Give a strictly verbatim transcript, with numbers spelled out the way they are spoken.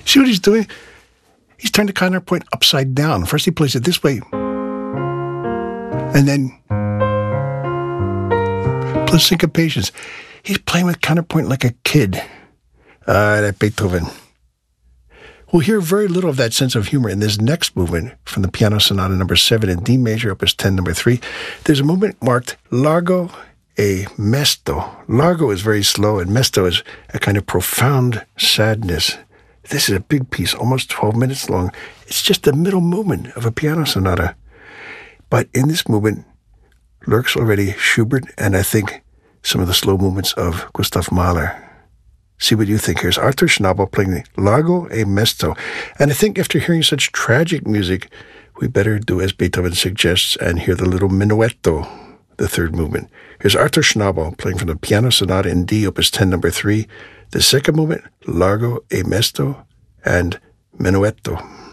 See what he's doing? He's turned the counterpoint upside down. First he plays it this way. And then plus syncopations. He's playing with counterpoint like a kid. Ah, uh, that Beethoven. We'll hear very little of that sense of humor in this next movement from the Piano Sonata number seven in D major, opus ten, number three. There's a movement marked Largo e Mesto. Largo is very slow, and Mesto is a kind of profound sadness. This is a big piece, almost twelve minutes long. It's just the middle movement of a piano sonata. But in this movement lurks already Schubert, and I think some of the slow movements of Gustav Mahler. See what you think. Here's Arthur Schnabel playing Largo e Mesto. And I think after hearing such tragic music, we better do as Beethoven suggests and hear the little minuetto, the third movement. Here's Arthur Schnabel playing from the Piano Sonata in D, opus ten, number three. The second movement, Largo e Mesto and Minuetto.